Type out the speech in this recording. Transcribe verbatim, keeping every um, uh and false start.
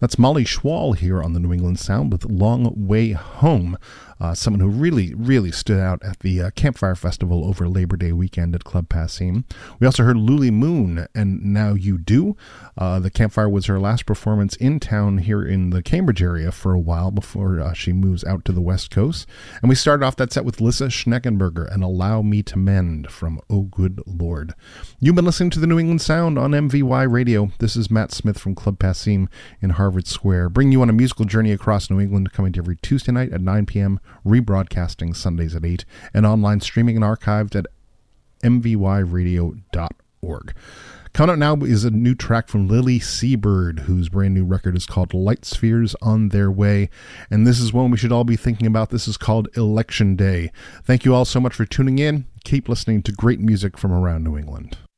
That's Molly Schwall here on the New England Sound with Long Way Home. Uh, someone who really, really stood out at the uh, Campfire Festival over Labor Day weekend at Club Passim. We also heard Luli Moon and Now You Do. Uh, the Campfire was her last performance in town here in the Cambridge area for a while before uh, she moves out to the West Coast. And we started off that set with Lissa Schneckenberger and Allow Me to Mend from Oh Good Lord. You've been listening to the New England Sound on M V Y Radio. This is Matt Smith from Club Passim in Harvard Square, bringing you on a musical journey across New England, coming to every Tuesday night at nine p.m., rebroadcasting Sundays at eight, and online streaming and archived at m v y radio dot org. Coming up now is a new track from Lily Seabird, whose brand new record is called Light Spheres on Their Way, and this is one we should all be thinking about. This is called Election Day. Thank you all so much for tuning in. Keep listening to great music from around New England.